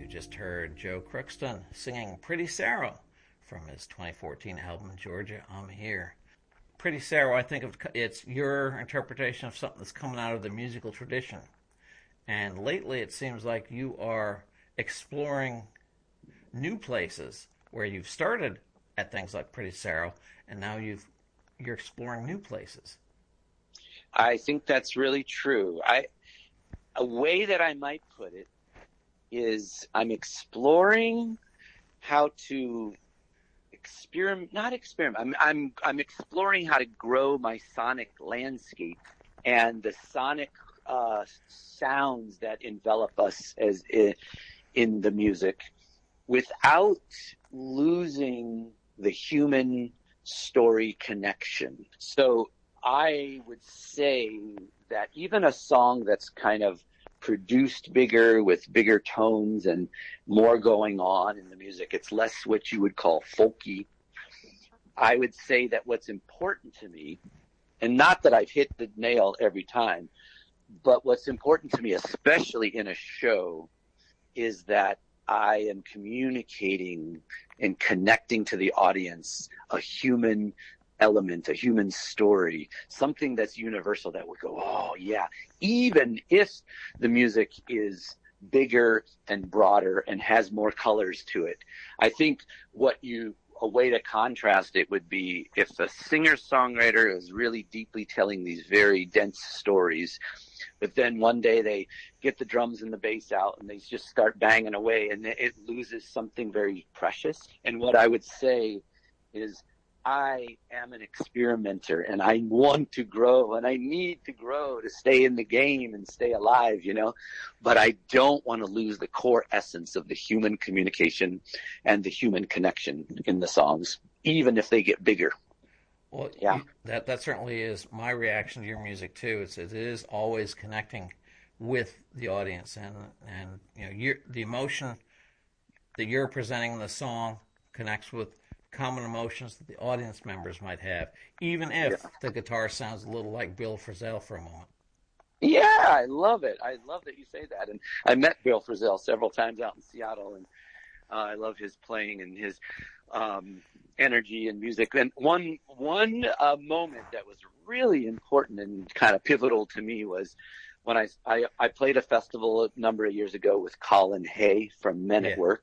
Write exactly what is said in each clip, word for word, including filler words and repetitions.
just heard Joe Crookston singing Pretty Sarah from his twenty fourteen album, Georgia, I'm Here. Pretty Sarah, I think of it's your interpretation of something that's coming out of the musical tradition. And lately it seems like you are exploring new places where you've started at things like Pretty Sarah, and now you've, you're exploring new places. I think that's really true. I, a way that I might put it is I'm exploring how to experiment, not experiment. I'm, I'm, I'm exploring how to grow my sonic landscape and the sonic uh, sounds that envelop us as in, in the music without losing the human story connection. So I would say that even a song that's kind of produced bigger with bigger tones and more going on in the music, it's less what you would call folky. I would say that what's important to me, and not that I've hit the nail every time, but what's important to me, especially in a show, is that I am communicating and connecting to the audience a human element, a human story, something that's universal that would go, oh yeah, even if the music is bigger and broader and has more colors to it. I think what you, a way to contrast it would be if a singer-songwriter is really deeply telling these very dense stories, but then one day they get the drums and the bass out and they just start banging away and it loses something very precious. And what I would say is, I am an experimenter and I want to grow and I need to grow to stay in the game and stay alive, you know, but I don't want to lose the core essence of the human communication and the human connection in the songs, even if they get bigger. Well, yeah, you, that, that certainly is my reaction to your music too. It's, it is always connecting with the audience and, and, you know, you're, the emotion that you're presenting in the song connects with common emotions that the audience members might have, even if yeah. the guitar sounds a little like Bill Frisell for a moment. Yeah, I love it. I love that you say that. And I met Bill Frisell several times out in Seattle, and uh, I love his playing and his um, energy and music. And one one uh, moment that was really important and kind of pivotal to me was when I, I, I played a festival a number of years ago with Colin Hay from Men yeah. at Work.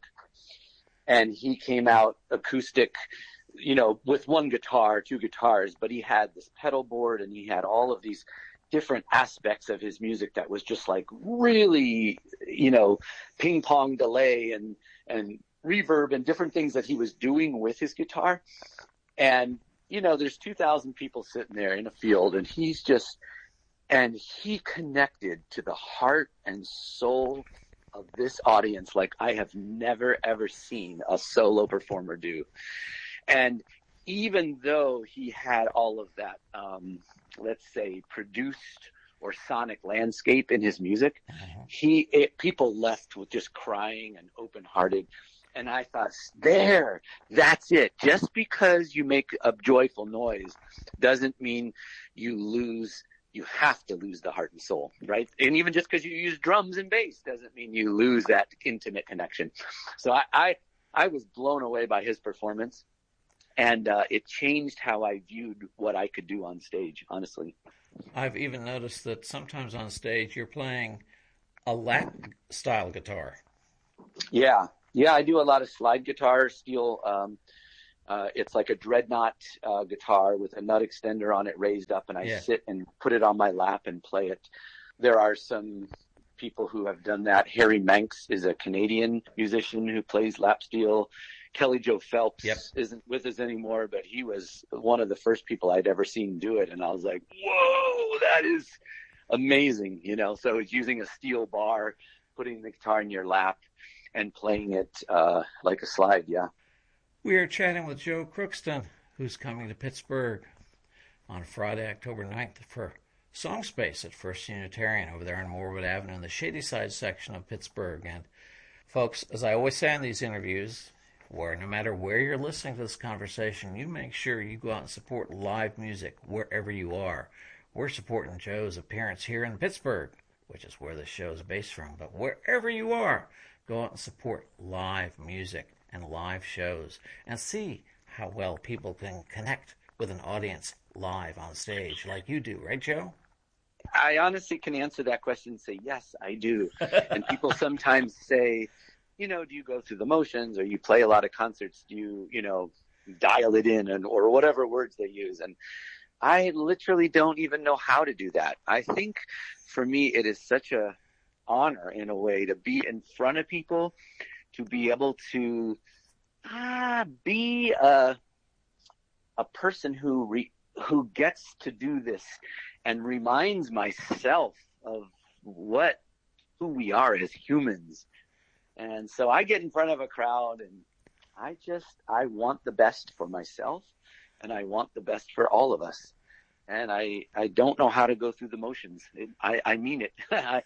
And he came out acoustic, you know, with one guitar, two guitars, but he had this pedal board and he had all of these different aspects of his music that was just like really, you know, ping pong delay and, and reverb and different things that he was doing with his guitar. And, you know, there's two thousand people sitting there in a field and he's just, and he connected to the heart and soul of this audience like I have never ever seen a solo performer do. And even though he had all of that um let's say produced or sonic landscape in his music, uh-huh. he it, people left with just crying and open-hearted. And I thought, there, that's it. Just because you make a joyful noise doesn't mean you lose you have to lose the heart and soul, right? And even just because you use drums and bass doesn't mean you lose that intimate connection. So I, I, I was blown away by his performance, and uh, it changed how I viewed what I could do on stage, honestly. I've even noticed that sometimes on stage you're playing a lap style guitar. Yeah. Yeah, I do a lot of slide guitar, steel, um, Uh, it's like a dreadnought uh, guitar with a nut extender on it raised up, and I yeah. sit and put it on my lap and play it. There are some people who have done that. Harry Manx is a Canadian musician who plays lap steel. Kelly Joe Phelps yep. isn't with us anymore, but he was one of the first people I'd ever seen do it, and I was like, whoa, that is amazing, you know. So it's using a steel bar, putting the guitar in your lap, and playing it uh, like a slide, yeah. We are chatting with Joe Crookston, who's coming to Pittsburgh on Friday, October ninth for Song Space at First Unitarian over there on Moorwood Avenue in the Shadyside section of Pittsburgh. And folks, as I always say in these interviews, where no matter where you're listening to this conversation, you make sure you go out and support live music wherever you are. We're supporting Joe's appearance here in Pittsburgh which is where the show is based from. But wherever you are, go out and support live music and live shows and see how well people can connect with an audience live on stage like you do, right, Joe? I honestly can answer that question and say, yes, I do. And people sometimes say, you know, do you go through the motions, or you play a lot of concerts? Do you, you know, dial it in, and or whatever words they use? And I literally don't even know how to do that. I think for me, it is such a honor in a way to be in front of people, to be able to ah, be a, a person who re, who gets to do this and reminds myself of what, who we are as humans. And so I get in front of a crowd, and I just, I want the best for myself, and I want the best for all of us. And I, I don't know how to go through the motions. It, I, I mean it.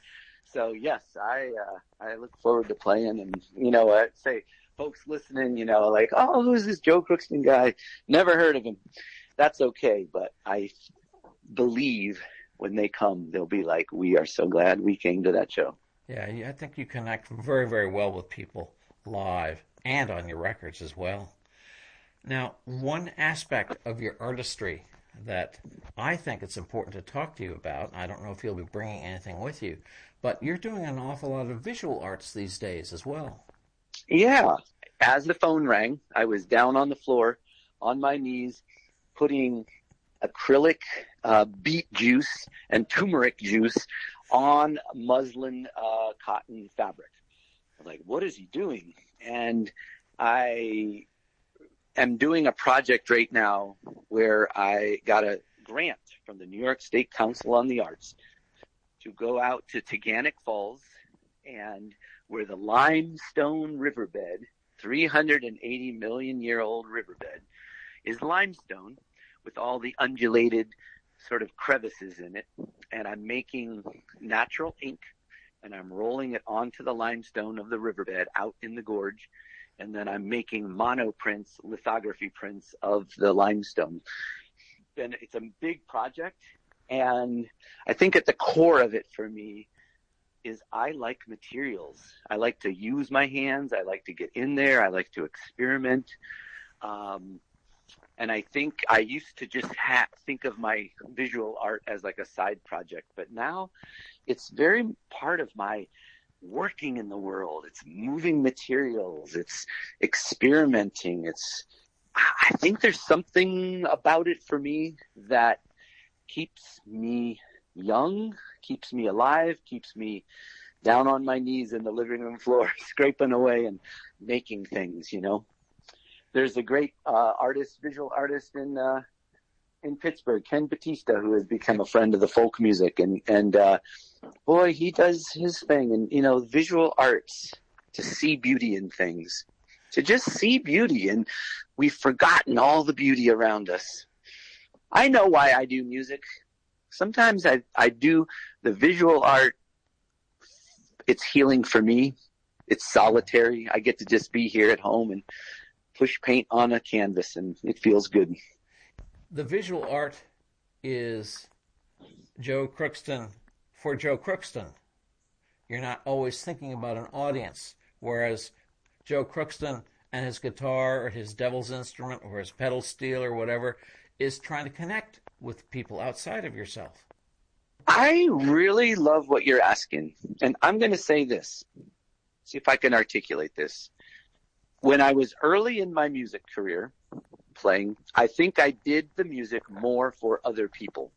So yes, I, uh, I look forward to playing, and, you know, I say folks listening, you know, like, oh, who's this Joe Crookston guy? Never heard of him. That's okay. But I believe when they come, they'll be like, we are so glad we came to that show. Yeah, I think you connect very, very well with people live and on your records as well. Now, one aspect of your artistry that I think it's important to talk to you about, I don't know if you'll be bringing anything with you, but you're doing an awful lot of visual arts these days as well. Yeah. As the phone rang, I was down on the floor, on my knees, putting acrylic uh, beet juice and turmeric juice on muslin uh, cotton fabric. I was like, what is he doing? And I am doing a project right now where I got a grant from the New York State Council on the Arts to go out to Taganic Falls, and where the limestone riverbed, three hundred eighty million year old riverbed, is limestone with all the undulated sort of crevices in it. And I'm making natural ink, and I'm rolling it onto the limestone of the riverbed out in the gorge. And then I'm making mono prints, lithography prints of the limestone. And it's a big project. And I think at the core of it for me is I like materials. I like to use my hands. I like to get in there. I like to experiment. Um, And I think I used to just ha- think of my visual art as like a side project, but now it's very part of my working in the world. It's moving materials. It's experimenting. It's, I think there's something about it for me that keeps me young, keeps me alive, keeps me down on my knees in the living room floor, scraping away and making things, you know. There's a great uh, artist, visual artist in uh, in Pittsburgh, Ken Batista, who has become a friend of the folk music, and and uh, boy, he does his thing. And you know, visual arts, to see beauty in things, to just see beauty, and we've forgotten all the beauty around us. I know why I do music. Sometimes I I do the visual art. It's healing for me. It's solitary. I get to just be here at home and push paint on a canvas, and it feels good. The visual art is Joe Crookston for Joe Crookston. You're not always thinking about an audience, whereas Joe Crookston and his guitar or his devil's instrument or his pedal steel or whatever is trying to connect with people outside of yourself. I really love what you're asking, and I'm going to say this. See if I can articulate this. When I was early in my music career playing, I think I did the music more for other people.